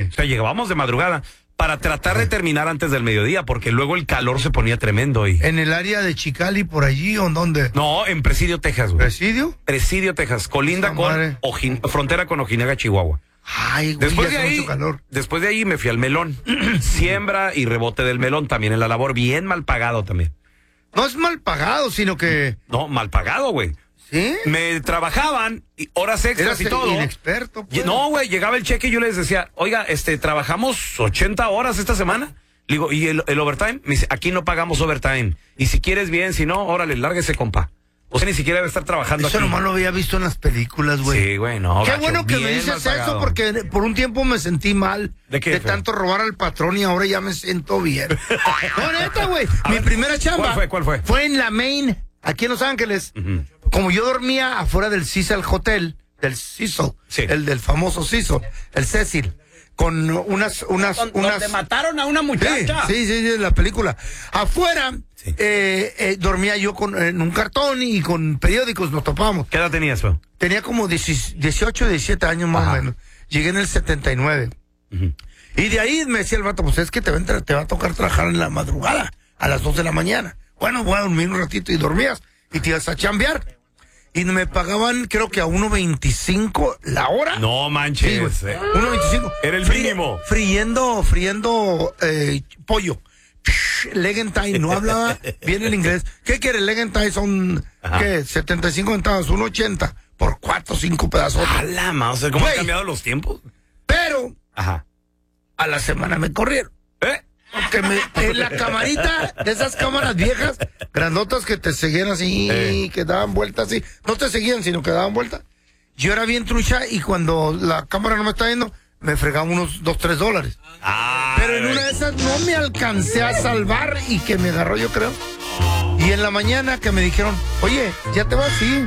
O sea, llegábamos de madrugada para tratar de terminar antes del mediodía, porque luego el calor se ponía tremendo. ¿En el área de Chicali, por allí, o en dónde? No, en Presidio, Texas, güey. ¿Presidio? Presidio, Texas, colinda con frontera con Ojinaga, Chihuahua. Ay, güey, Después de hace ahí, mucho calor. después de ahí me fui al melón. Siembra y rebote del melón, también en la labor, bien mal pagado también. No es mal pagado, sino que... No, mal pagado, güey. ¿Sí? Me trabajaban horas extras y todo. Inexperto, pues. No, güey, llegaba el cheque y yo les decía, oiga, trabajamos 80 horas esta semana. Le digo, ¿y el overtime? Me dice, aquí no pagamos overtime. Y si quieres bien, si no, órale, lárguese, compa. O sea, ni siquiera debe estar trabajando Eso aquí. nomás lo había visto en las películas, güey. Sí, güey, no. Qué gacho, bueno que me bien dices mal pagado. eso, porque por un tiempo me sentí mal. ¿De qué, feo? tanto robar al patrón y ahora ya me siento bien. No, neta, güey. Mi primera chamba. ¿Cuál fue? Fue en la Main, aquí en Los Ángeles. Como yo dormía afuera del Cecil Hotel, del Cecil, Sí. el del famoso Cecil, el Cecil, con unas... Donde mataron a una muchacha. Sí, en la película. Afuera, Sí. dormía yo en un cartón y con periódicos nos topábamos. ¿Qué edad tenías, feo? Tenía como 18, 17 años más o menos. Llegué en el 79. Y de ahí me decía el vato, pues es que te va a tocar trabajar en la madrugada, a las 2 de la mañana. Bueno, voy a dormir un ratito, y dormías y te ibas a chambear. Y me pagaban, creo que a 1.25 la hora. No manches. Sí, güey. 1.25. Era el mínimo. Friendo pollo. Leg and tie, no hablaba bien el inglés. ¿Qué quiere? Leg and tie son, ¿qué? 75 centavos, 1.80 por 4 o 5 pedazos. A la más, ¿cómo Güey. han cambiado los tiempos? Pero Ajá. a la semana me corrieron. Porque en la camarita, de esas cámaras viejas, grandotas que te seguían así, que daban vueltas así. No te seguían, sino que daban vueltas. Yo era bien trucha y cuando la cámara no me estaba viendo, me fregaba unos $2-3. Pero en una de esas no me alcancé a salvar y que me agarró, yo creo. Y en la mañana que me dijeron, oye, ya te vas, sí.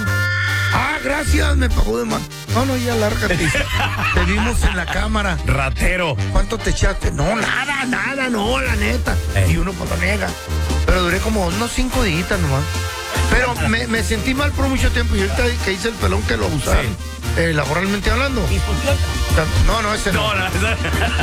Gracias, me pagó de mano. No, ya lárgate. Te vimos en la cámara. Ratero. ¿Cuánto te echaste? No, nada, no, la neta. Y uno pues lo niega. Pero duré como unos 5 días nomás. Pero me sentí mal por mucho tiempo. Y ahorita que hice el pelón que lo usaron, laboralmente hablando. No, ese no.